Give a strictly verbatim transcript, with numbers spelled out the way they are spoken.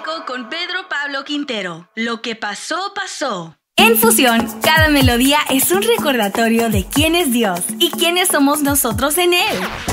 Bíblico con Pedro Pablo Quintero. Lo que pasó, pasó. En Fusión, cada melodía es un recordatorio de quién es Dios y quiénes somos nosotros en Él.